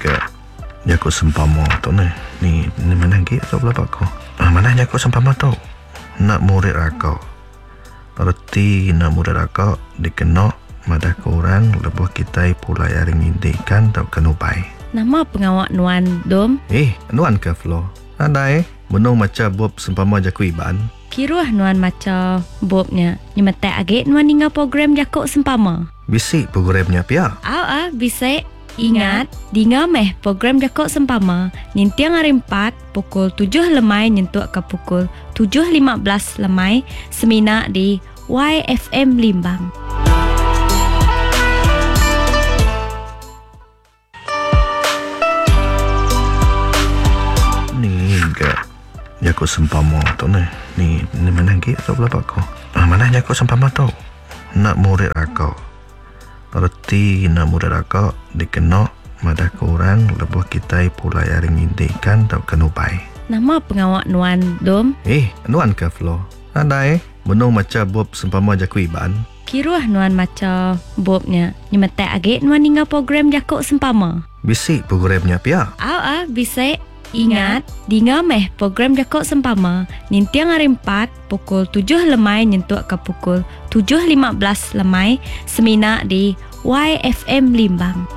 ke Jaku sempama tu ni mana lagi atau berapa kau? Mana jaku sempama tu? Nak murid rakau. Berarti nak murid rakau dikenal madah korang lebuh kita pulai aring indikan tau kenupai. Nama pengawak Nuan Dom? Nuan ke Flo? Ada menung macam bob sempama jaku iban. Kiruah Nuan macam bobnya. Nyemetek agak Nuan tinggal program jakuk sempama. Bisik programnya pia. Bisik. Ingat, dengar meh program jakuk sempama. Nintiang hari 4 pukul 7 lemai nyentuk ke pukul 7.15 lemai seminar di YFM Limbang. Ni ke jakuk sempama tu ni mana lagi atau berapa kau? Mana jakuk sempama tu? Nak murid rakau. Berarti nak murid rakau dikenal madah korang lebuh kita pulai aring indikan tau kenupai. Nama pengawak Nuan Dom? Nuan ke Flo? Ada menung macam bob sempama jaku iban. Kiruah Nuan macam bobnya. Nyemetek agak Nuan tinggal program jakuk sempama. Bisik programnya pia. Bisik. Ingat, dengar meh program jakuk sempama. Nintiang hari 4 pukul 7 lemai nyentuk ke pukul 7.15 lemai seminar di YFM Limbang.